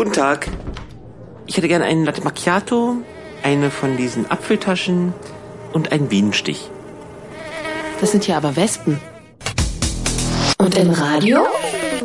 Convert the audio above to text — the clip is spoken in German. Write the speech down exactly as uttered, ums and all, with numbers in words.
Guten Tag. Ich hätte gerne einen Latte Macchiato, eine von diesen Apfeltaschen und einen Bienenstich. Das sind ja aber Wespen. Und im Radio?